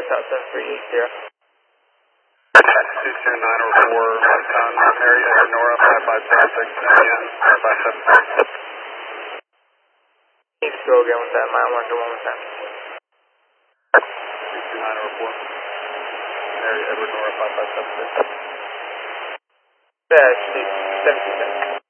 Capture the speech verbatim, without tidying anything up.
South seven three eight zero. two two nine oh four, Westbound area, Nora, five five seven six, again, five five seven six. Need to go again with that, mile one to one more time. two two nine oh four, area, Edward, Nora, five five seven six. That's seven two seven.